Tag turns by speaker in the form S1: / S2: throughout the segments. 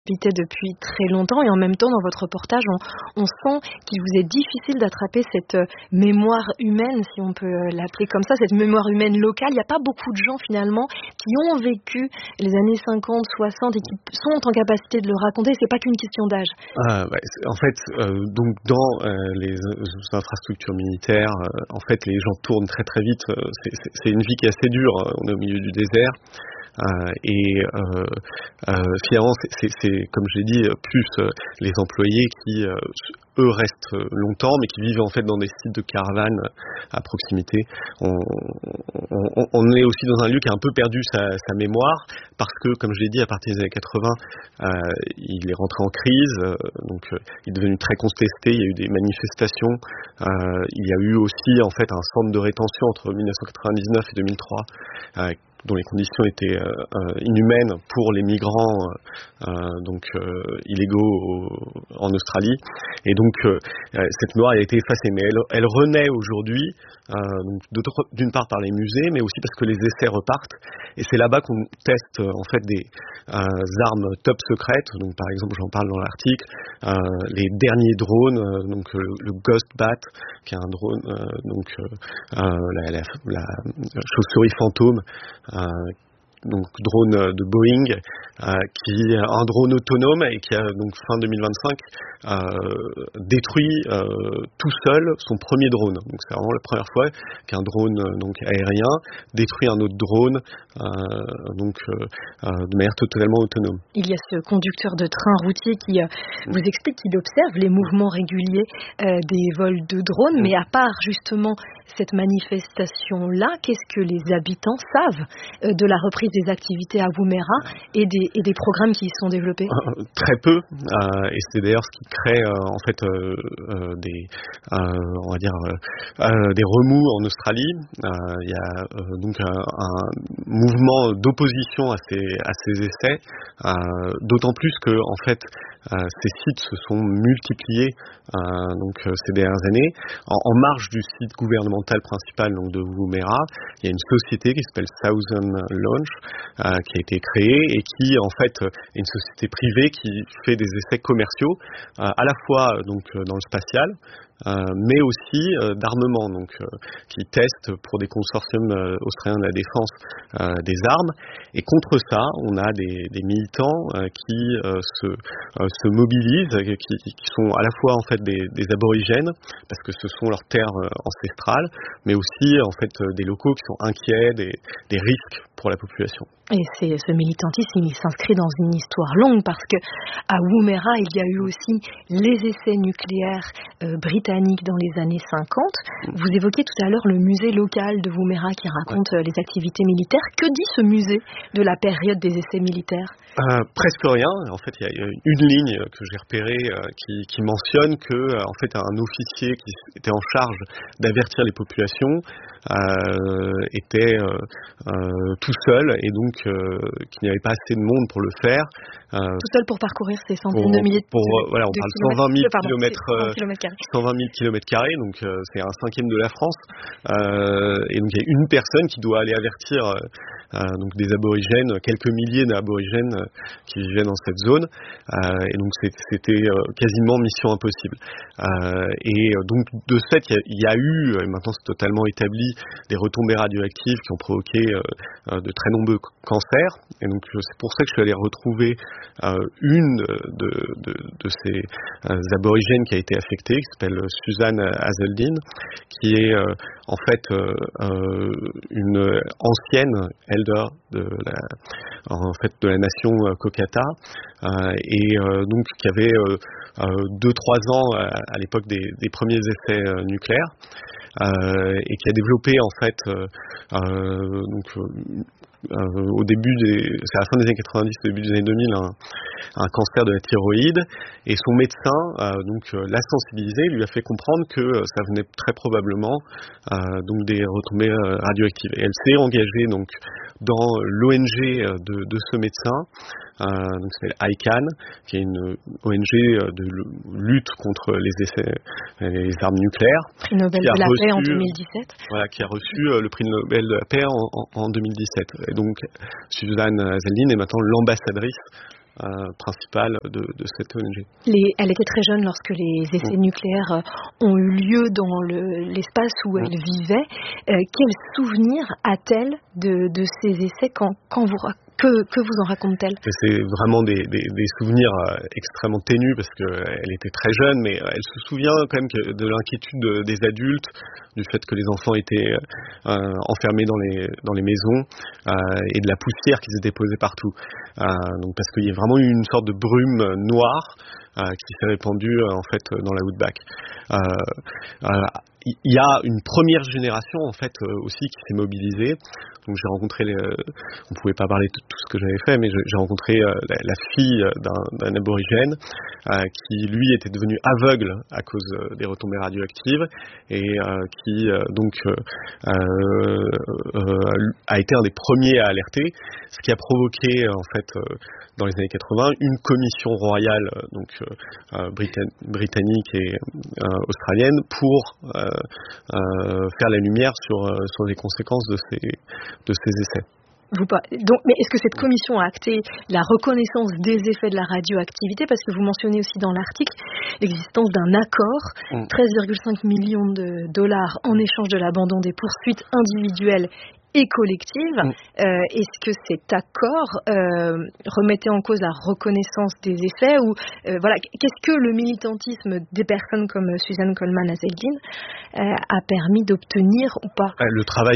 S1: depuis très longtemps et en même temps dans votre reportage on sent qu'il vous est difficile d'attraper cette mémoire humaine, si on peut l'appeler comme ça, cette mémoire humaine locale. Il n'y a pas beaucoup de gens finalement qui ont vécu les années 50, 60 et qui sont en capacité de le raconter. C'est pas qu'une question d'âge.
S2: En fait, donc dans les infrastructures militaires, en fait les gens tournent très très vite. C'est une vie qui est assez dure. On est au milieu du désert. Finalement c'est comme j'ai dit plus les employés qui eux restent longtemps mais qui vivent en fait dans des sites de caravanes à proximité. On est aussi dans un lieu qui a un peu perdu sa mémoire parce que comme je l'ai dit à partir des années 80 il est rentré en crise, donc il est devenu très contesté, il y a eu des manifestations, il y a eu aussi en fait un centre de rétention entre 1999 et 2003 dont les conditions étaient inhumaines pour les migrants illégaux en Australie. Et donc cette mémoire a été effacée, mais elle renaît aujourd'hui, d'une part par les musées, mais aussi parce que les essais repartent. Et c'est là-bas qu'on teste en fait des armes top secrètes. Donc par exemple, j'en parle dans l'article, les derniers drones, le Ghost Bat, qui est un drone, la chauve-souris fantôme. Donc drone de Boeing, qui est un drone autonome et qui a donc fin 2025 détruit tout seul son premier drone. Donc c'est vraiment la première fois qu'un drone aérien détruit un autre drone de manière totalement autonome.
S1: Il y a ce conducteur de train routier qui vous explique qu'il observe les mouvements réguliers des vols de drones, mais à part justement cette manifestation-là, qu'est-ce que les habitants savent de la reprise des activités à Woomera et des programmes qui y sont développés?
S2: Très peu, et c'est d'ailleurs ce qui crée des remous en Australie. Il y a donc un mouvement d'opposition à ces essais, d'autant plus que en fait ces sites se sont multipliés ces dernières années. En marge du site gouvernemental principal de Woomera, il y a une société qui s'appelle Southern Launch qui a été créée et qui en fait est une société privée qui fait des essais commerciaux à la fois dans le spatial mais aussi d'armement, qui testent pour des consortiums australiens de la défense des armes. Et contre ça, on a des militants qui se mobilisent, qui sont à la fois en fait des aborigènes, parce que ce sont leurs terres ancestrales, mais aussi en fait des locaux qui sont inquiets des risques pour la population.
S1: Et ce militantisme, il s'inscrit dans une histoire longue parce que à Woomera, il y a eu aussi les essais nucléaires britanniques dans les années 50. Vous évoquiez tout à l'heure le musée local de Woomera qui raconte les activités militaires. Que dit ce musée de la période des essais militaires?
S2: Presque rien. En fait, il y a une ligne que j'ai repérée qui mentionne que en fait un officier qui était en charge d'avertir les populations était tout seul et donc qu'il n'y avait pas assez de monde pour le faire.
S1: Tout seul pour parcourir ces centaines de milliers de
S2: on parle de 120 000 kilomètres carrés, donc c'est un cinquième de la France. Et donc il y a une personne qui doit aller avertir des aborigènes, quelques milliers d'aborigènes qui vivaient dans cette zone. Et donc c'était quasiment mission impossible. Et donc de ce fait, il y a eu, et maintenant c'est totalement établi, des retombées radioactives qui ont provoqué de très nombreux cancers. Et donc c'est pour ça que je suis allé retrouver une de ces aborigènes qui a été affectée, qui s'appelle Suzanne Hazeldine, qui est en fait une ancienne elder de la nation Kokata, et donc qui avait 2-3 ans à l'époque des premiers essais nucléaires, et qui a développé en fait au début c'est à la fin des années 90, au début des années 2000, un cancer de la thyroïde, et son médecin l'a sensibilisé, lui a fait comprendre que ça venait très probablement des retombées radioactives. Et elle s'est engagée dans l'ONG de ce médecin, qui s'appelle ICAN, qui est une ONG de lutte contre les armes nucléaires.
S1: Prix Nobel de la paix en 2017.
S2: Voilà, qui a reçu le prix Nobel de la paix en 2017. Et donc, Suzanne Hazeldine est maintenant l'ambassadrice principal de cette ONG.
S1: Elle était très jeune lorsque les essais nucléaires ont eu lieu dans l'espace où elle vivait. Quel souvenir a-t-elle de ces essais que vous en raconte-t-elle?
S2: C'est vraiment des souvenirs extrêmement ténus parce qu'elle était très jeune, mais elle se souvient quand même de l'inquiétude des adultes, du fait que les enfants étaient enfermés dans les maisons et de la poussière qui s'était posée partout. Donc parce qu'il y a vraiment eu une sorte de brume noire qui s'est répandue en fait dans la Outback. Il y a une première génération en fait aussi qui s'est mobilisée. Donc j'ai rencontré, on pouvait pas parler de tout ce que j'avais fait, mais j'ai rencontré la fille d'un aborigène qui lui était devenu aveugle à cause des retombées radioactives et qui donc a été un des premiers à alerter, ce qui a provoqué en fait dans les années 80 une commission royale britannique et australienne pour faire la lumière sur les conséquences de ces essais.
S1: Mais est-ce que cette commission a acté la reconnaissance des effets de la radioactivité? Parce que vous mentionnez aussi dans l'article l'existence d'un accord, 13,5 millions de dollars en échange de l'abandon des poursuites individuelles et collective. Est-ce que cet accord remettait en cause la reconnaissance des effets ou qu'est-ce que le militantisme des personnes comme Suzanne Coleman-Hazeldine a permis d'obtenir ou pas?
S2: Le travail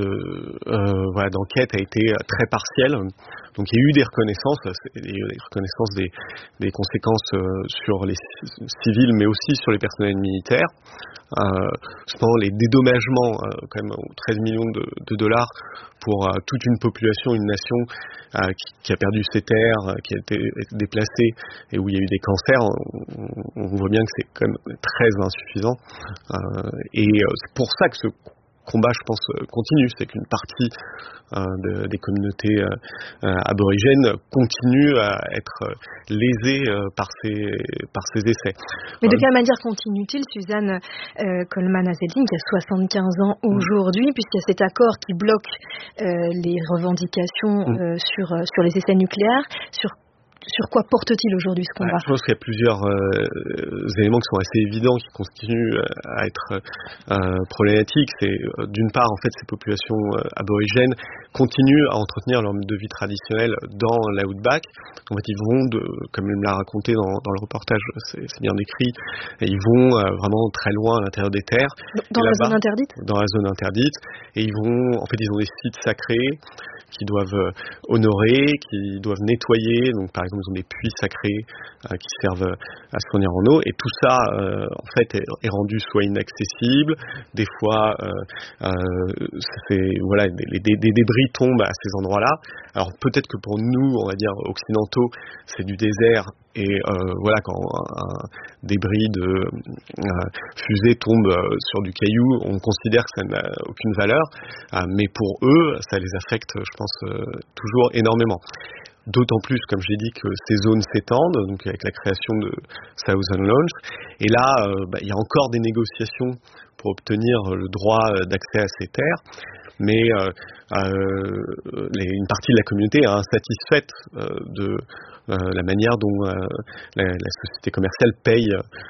S2: d'enquête a été très partiel. Donc il y a eu des reconnaissances, des conséquences sur les civils, mais aussi sur les personnels militaires. Cependant, les dédommagements, quand même 13 millions de dollars pour toute une population, une nation qui a perdu ses terres, qui a été déplacée et où il y a eu des cancers, on voit bien que c'est quand même très insuffisant. Et c'est pour ça que ce combat, je pense, continue. C'est qu'une partie des communautés aborigènes continue à être lésée par ces essais.
S1: Mais de quelle manière continue-t-il, Suzanne Coleman-Hazeldine, qui a 75 ans aujourd'hui, puisqu'il y a cet accord qui bloque les revendications sur les essais nucléaires, sur quoi porte-t-il aujourd'hui ce combat?
S2: Je pense qu'il y a plusieurs éléments qui sont assez évidents, qui continuent à être problématiques. C'est d'une part, en fait, ces populations aborigènes continuent à entretenir leur mode de vie traditionnel dans la Outback. En fait, ils vont, comme il me l'a raconté dans le reportage, c'est bien décrit, et ils vont vraiment très loin à l'intérieur des terres.
S1: Dans la zone interdite?
S2: Dans la zone interdite. Et ils ont des sites sacrés qui doivent honorer, qui doivent nettoyer. Donc, par exemple, ils ont des puits sacrés qui servent à se fournir en eau. Et tout ça, en fait, est rendu soit inaccessible. Des fois, des débris tombent à ces endroits-là. Alors, peut-être que pour nous, on va dire occidentaux, c'est du désert. Et quand un débris de fusée tombe sur du caillou, on considère que ça n'a aucune valeur, mais pour eux, ça les affecte, je pense, toujours énormément. D'autant plus, comme j'ai dit, que ces zones s'étendent, donc avec la création de Southern Launch. Et là, il y a encore des négociations pour obtenir le droit d'accès à ces terres. Mais une partie de la communauté est insatisfaite de la manière dont la société commerciale paye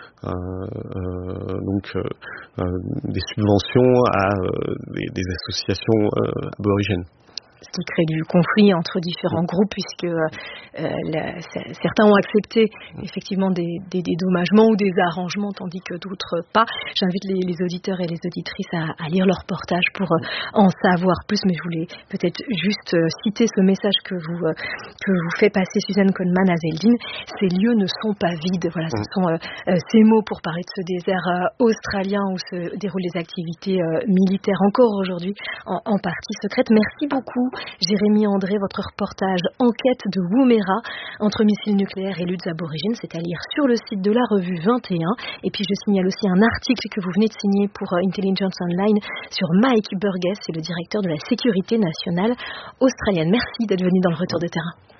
S2: des subventions à des associations aborigènes.
S1: Ce qui crée du conflit entre différents groupes, puisque certains ont accepté effectivement des dédommagements ou des arrangements, tandis que d'autres pas. J'invite les auditeurs et les auditrices à lire leur reportage pour en savoir plus, mais je voulais peut-être juste citer ce message que vous fait passer Suzanne Coleman-Hazeldine. Ces lieux ne sont pas vides. Voilà, ce sont ces mots pour parler de ce désert australien où se déroulent les activités militaires encore aujourd'hui en partie secrètes. Merci beaucoup Jérémy André, votre reportage Enquête de Woomera entre missiles nucléaires et luttes aborigènes, c'est à lire sur le site de la revue 21. Et puis je signale aussi un article que vous venez de signer pour Intelligence Online sur Mike Burgess, c'est le directeur de la sécurité nationale australienne. Merci d'être venu dans le retour de terrain.